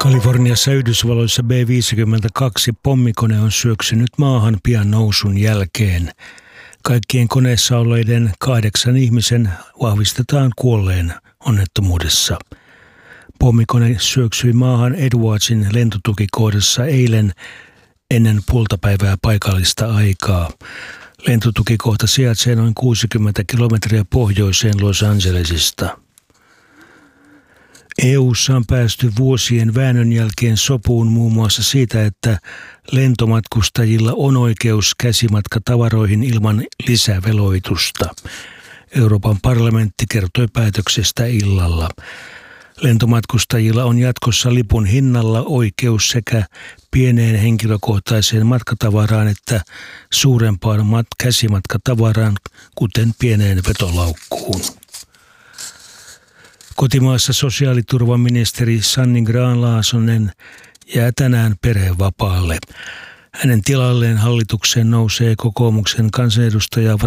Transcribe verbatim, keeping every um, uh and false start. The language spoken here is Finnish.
Kaliforniassa Yhdysvalloissa B viisikymmentäkaksi pommikone on syöksynyt maahan pian nousun jälkeen. Kaikkien koneessa olleiden kahdeksan ihmisen vahvistetaan kuolleen onnettomuudessa. Pommikone syöksyi maahan Edwardsin lentotukikohdassa eilen ennen puoltapäivää paikallista aikaa. Lentotukikohta sijaitsee noin kuusikymmentä kilometriä pohjoiseen Los Angelesista. E U:ssa on päästy vuosien väännön jälkeen sopuun muun muassa siitä, että lentomatkustajilla on oikeus käsimatkatavaroihin ilman lisäveloitusta. Euroopan parlamentti kertoi päätöksestä illalla. Lentomatkustajilla on jatkossa lipun hinnalla oikeus sekä pieneen henkilökohtaiseen matkatavaraan että suurempaan mat- käsimatkatavaraan, kuten pieneen vetolaukkuun. Kotimaassa sosiaaliturvaministeri Sanni Grahn-Laasonen jää tänään perhevapaalle. Hänen tilalleen hallitukseen nousee kokoomuksen kansanedustaja